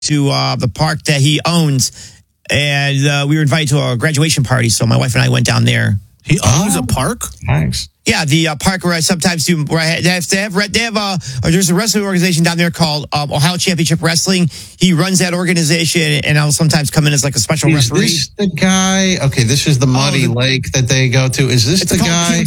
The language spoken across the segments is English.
to the park that he owns, and we were invited to a graduation party. So my wife and I went down there. He owns a park? Nice. Yeah, the park where I sometimes do. There's a wrestling organization down there called Ohio Championship Wrestling. He runs that organization, and I'll sometimes come in as like a special referee. Is this the guy? Okay, this is the Muddy Lake that they go to. Is this the guy?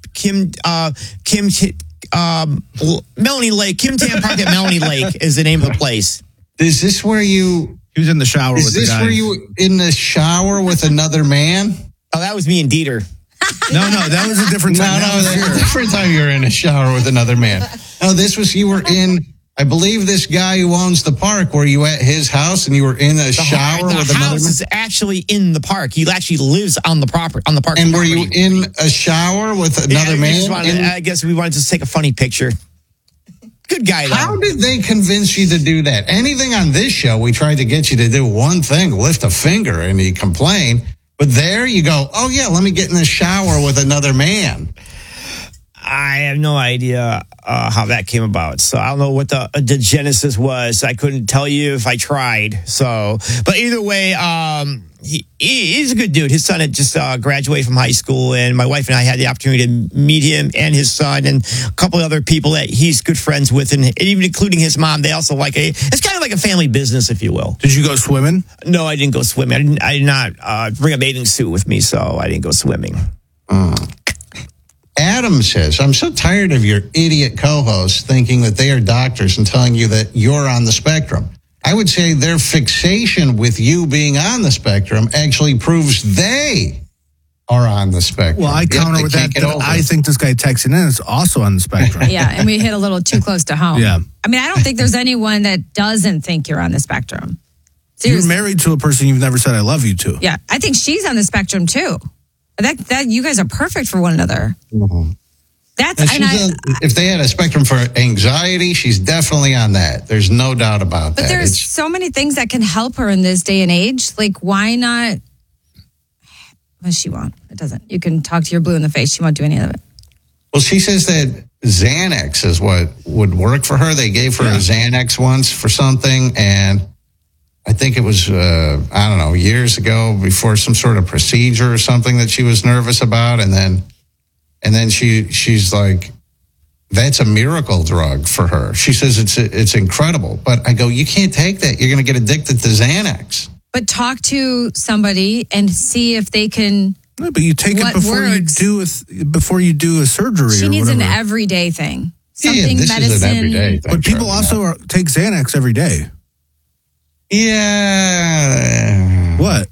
Melanie Lake. Kim Tam Park at Melanie Lake is the name of the place. Is this where you? He was in the shower with the guy. Is this where you in the shower with another man? Oh, that was me and Dieter. No, that was a different time. No, that was a different time you were in a shower with another man. No, this was you were in. I believe this guy who owns the park. Were you at his house and you were in a shower with another man? The house is actually in the park. He actually lives on the property. On the park. And were you in a shower with another man? I guess we wanted to take a funny picture. Good guy, though. How did they convince you to do that? Anything on this show, we tried to get you to do one thing, lift a finger, and you complain. But there you go, oh, yeah, let me get in the shower with another man. I have no idea how that came about. So I don't know what the genesis was. I couldn't tell you if I tried. So, but either way, he's a good dude. His son had just graduated from high school, and my wife and I had the opportunity to meet him and his son and a couple of other people that he's good friends with, and even including his mom. They also it's kind of like a family business, if you will. Did you go swimming? No, I didn't go swimming. I did not bring a bathing suit with me, so I didn't go swimming. Adam says, I'm so tired of your idiot co-hosts thinking that they are doctors and telling you that you're on the spectrum. I would say their fixation with you being on the spectrum actually proves they are on the spectrum. Well, I counter with that I think this guy texting in is also on the spectrum. Yeah, and we hit a little too close to home. Yeah. I mean, I don't think there's anyone that doesn't think you're on the spectrum. Seriously. You're married to a person you've never said I love you to. Yeah, I think she's on the spectrum too. That you guys are perfect for one another. Mm-hmm. If they had a spectrum for anxiety, she's definitely on that. There's no doubt about that. But there's so many things that can help her in this day and age. Like, why not? Well, she won't. It doesn't. You can talk to your blue in the face. She won't do any of it. Well, she says that Xanax is what would work for her. They gave her a Xanax once for something, and I think it was, I don't know, years ago before some sort of procedure or something that she was nervous about. And then she's like, that's a miracle drug for her. She says it's incredible. But I go, you can't take that. You're going to get addicted to Xanax. But talk to somebody and see if they can. No, but you take it before you do a surgery. She needs an everyday thing. Something this medicine. Is an everyday thing. But people also take Xanax every day. Yeah. What?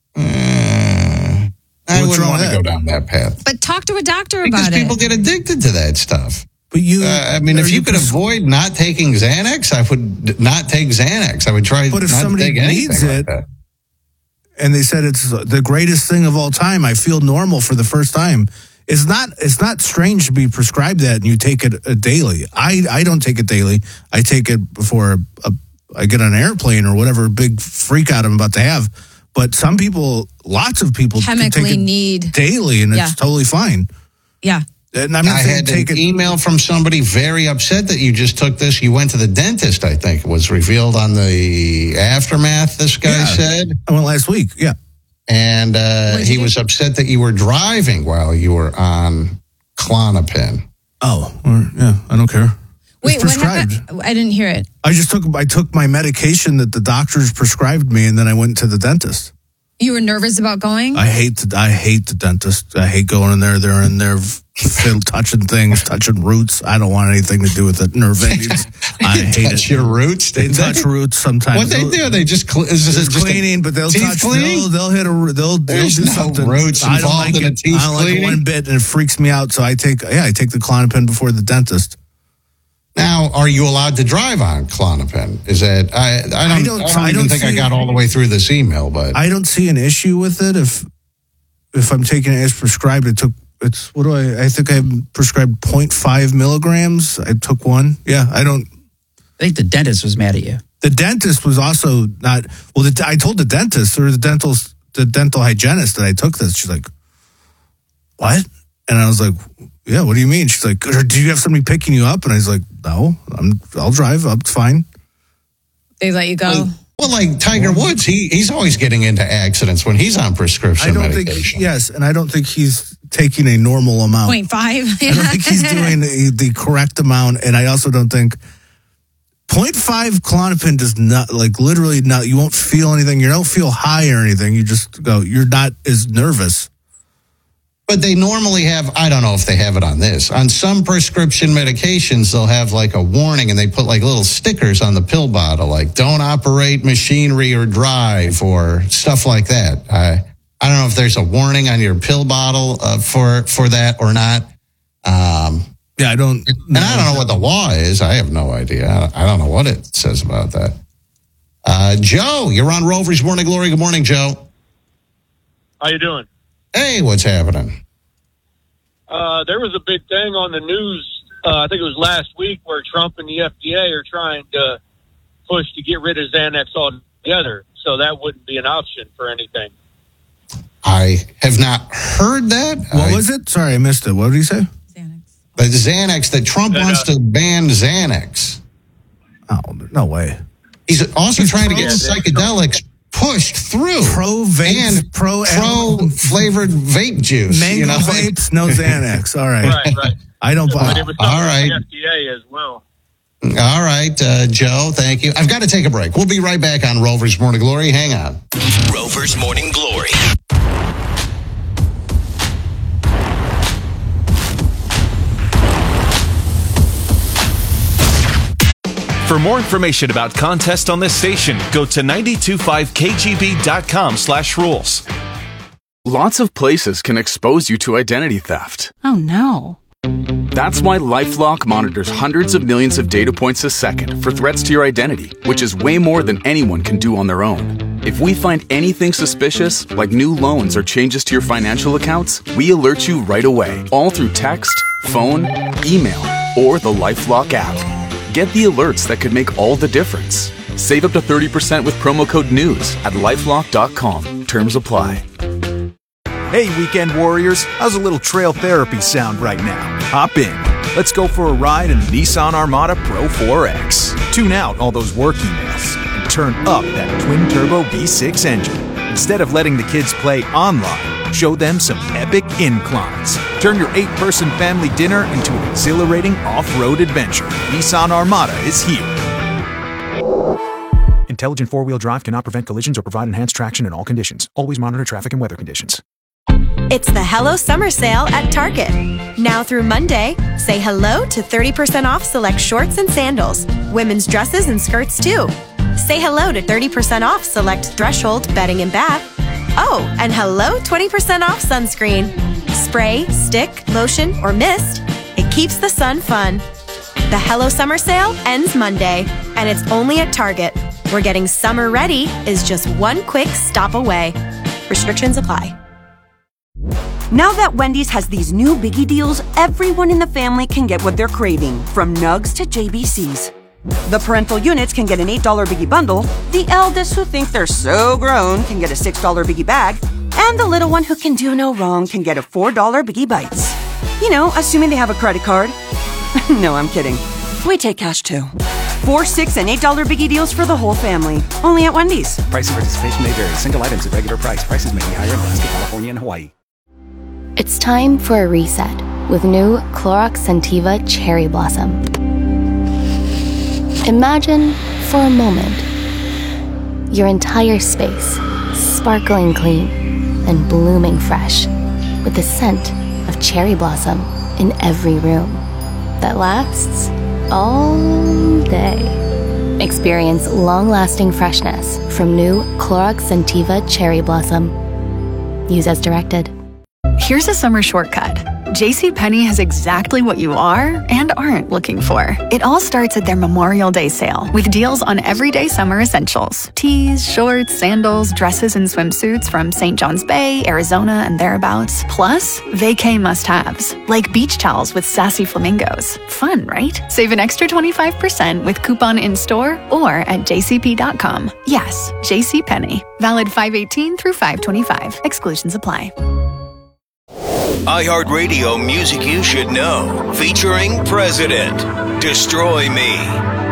I wouldn't want to go down that path. But talk to a doctor about it. Because people get addicted to that stuff. But if you could avoid not taking Xanax, I would not take Xanax. I would try not to take anything. But if somebody needs it, and they said it's the greatest thing of all time, I feel normal for the first time. It's not strange to be prescribed that and you take it daily. I don't take it daily. I take it before I get on an airplane or whatever big freak out I'm about to have. But some people, lots of people chemically take it need daily, and it's totally fine. Yeah. And I'm not I had an email from somebody very upset that you just took this. You went to the dentist, I think it was revealed on the aftermath, this guy said. I went last week, yeah. And he was upset that you were driving while you were on Klonopin. Oh, yeah, I don't care. Wait, what happened? I didn't hear it. I took my medication that the doctors prescribed me, and then I went to the dentist. You were nervous about going? I hate the dentist. I hate going in there. They're in there touching things, touching roots. I don't want anything to do with it. Nerve endings. I hate touch your roots. They touch roots sometimes. What they do? They just cleaning, but they'll touch. They'll hit a. They'll do something. Roots involved in a teeth cleaning. I don't like one bit, and it freaks me out. So I take the Klonopin before the dentist. Now, are you allowed to drive on Klonopin? Is that I don't think I got all the way through this email, but I don't see an issue with it if I'm taking it as prescribed. I think I'm prescribed 0.5 milligrams. I took one. Yeah, I think the dentist was mad at you. The dentist was also not. Well, I told the dentist or the dental hygienist that I took this. She's like, "What?" And I was like, "Yeah, what do you mean?" She's like, "Do you have somebody picking you up?" And I was like, "No, I'll drive up. It's fine." They let you go? Well, like Tiger Woods, he's always getting into accidents when he's on prescription medication. And I don't think he's taking a normal amount. 0.5. I don't think he's doing the correct amount, and I also don't think 0.5 Klonopin does not, like, literally not, you won't feel anything. You don't feel high or anything. You just go, you're not as nervous. But they normally have, I don't know if they have it on this. On some prescription medications, they'll have like a warning and they put like little stickers on the pill bottle, like don't operate machinery or drive or stuff like that. I don't know if there's a warning on your pill bottle for that or not. Yeah, I don't know. And I don't know what the law is. I have no idea. I don't know what it says about that. Joe, you're on Rover's Morning Glory. Good morning, Joe. How you doing? Hey, what's happening? There was a big thing on the news, I think it was last week, where Trump and the FDA are trying to push to get rid of Xanax altogether, so that wouldn't be an option for anything. I have not heard that. What was it? Sorry, I missed it. What did he say? The Xanax, that Trump wants to ban Xanax. Oh, no way. He's also trying to get psychedelics pushed through. Pro-vape, pro-flavored vape juice. Mango vapes, no Xanax. All right. Right. I don't buy But it. it was All right. the FDA as well. All right, Joe, thank you. I've got to take a break. We'll be right back on Rover's Morning Glory. Hang on. Rover's Morning Glory. For more information about contests on this station, go to 925kgb.com/rules. Lots of places can expose you to identity theft. Oh no. That's why LifeLock monitors hundreds of millions of data points a second for threats to your identity, which is way more than anyone can do on their own. If we find anything suspicious, like new loans or changes to your financial accounts, we alert you right away, all through text, phone, email, or the LifeLock app. Get the alerts that could make all the difference. Save up to 30% with promo code NEWS at LifeLock.com. Terms apply. Hey, weekend warriors, how's a little trail therapy sound right now? Hop in. Let's go for a ride in the Nissan Armada Pro 4X. Tune out all those work emails and turn up that twin-turbo V6 engine. Instead of letting the kids play online, show them some epic inclines. Turn your 8-person family dinner into an exhilarating off-road adventure. Nissan Armada is here. Intelligent four-wheel drive cannot prevent collisions or provide enhanced traction in all conditions. Always monitor traffic and weather conditions. It's the Hello Summer Sale at Target. Now through Monday, say hello to 30% off select shorts and sandals. Women's dresses and skirts too. Say hello to 30% off select Threshold bedding and bath. Oh, and hello 20% off sunscreen. Spray, stick, lotion, or mist. It keeps the sun fun. The Hello Summer Sale ends Monday, and it's only at Target, where getting summer ready is just one quick stop away. Restrictions apply. Now that Wendy's has these new biggie deals, everyone in the family can get what they're craving, from nugs to JBCs. The parental units can get an $8 biggie bundle, the eldest who think they're so grown can get a $6 biggie bag, and the little one who can do no wrong can get a $4 biggie bites. You know, assuming they have a credit card. No, I'm kidding. We take cash too. 4, 6, and $8 biggie deals for the whole family. Only at Wendy's. Price and participation may vary. Single items at regular price. Prices may be higher in Alaska, California, and Hawaii. It's time for a reset with new Clorox Scentiva Cherry Blossom. Imagine, for a moment, your entire space sparkling clean and blooming fresh with the scent of cherry blossom in every room that lasts all day. Experience long-lasting freshness from new Clorox Scentiva Cherry Blossom. Use as directed. Here's a summer shortcut. JCPenney has exactly what you are and aren't looking for. It all starts at their Memorial Day sale with deals on everyday summer essentials. Tees, shorts, sandals, dresses, and swimsuits from St. John's Bay, Arizona, and thereabouts. Plus, vacay must-haves, like beach towels with sassy flamingos. Fun, right? Save an extra 25% with coupon in-store or at jcp.com. Yes, JCPenney. Valid 5/18 through 5/25. Exclusions apply. iHeartRadio Music You Should Know, featuring President, Destroy Me.